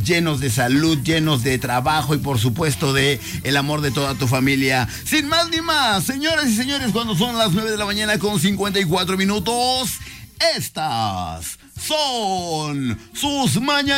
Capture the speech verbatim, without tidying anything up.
llenos de salud, llenos de trabajo y por supuesto de el amor de toda tu familia. Sin más ni más, señoras y señores, cuando son las nueve de la mañana con cincuenta y cuatro minutos, estas son sus mañanas.